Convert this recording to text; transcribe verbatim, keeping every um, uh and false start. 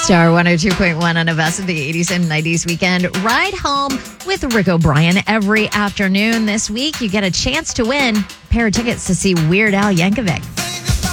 Star one oh two point one on the best of the eighties and nineties weekend. Ride home with Rick O'Brien every afternoon. This week, you get a chance to win a pair of tickets to see Weird Al Yankovic.